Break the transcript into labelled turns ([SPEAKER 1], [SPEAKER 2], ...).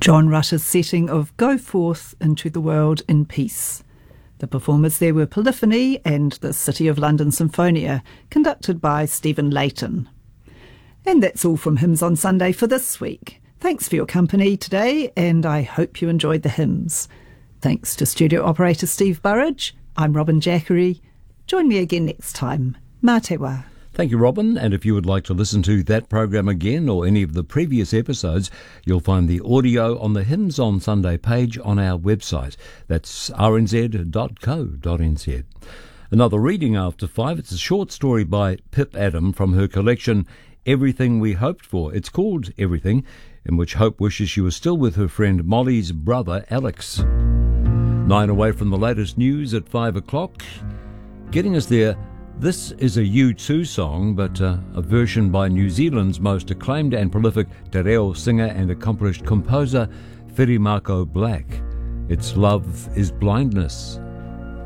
[SPEAKER 1] John Rutter's setting of Go Forth into the World in Peace. The performers there were Polyphony and the City of London Symphonia, conducted by Stephen Layton. And that's all from Hymns on Sunday for this week. Thanks for your company today, and I hope you enjoyed the hymns. Thanks to studio operator Steve Burridge. I'm Robin Jackery. Join me again next time. Mā te wā.
[SPEAKER 2] Thank you, Robin. And if you would like to listen to that program again or any of the previous episodes, you'll find the audio on the Hymns on Sunday page on our website. That's rnz.co.nz. Another reading after 5. It's a short story by Pip Adam from her collection Everything We Hoped For. It's called Everything, in which Hope wishes she was still with her friend Molly's brother Alex. 9 away from the latest news at 5 o'clock. Getting us there, this is a U2 song, but a version by New Zealand's most acclaimed and prolific te reo singer and accomplished composer, Whirimarco Black. It's Love is Blindness.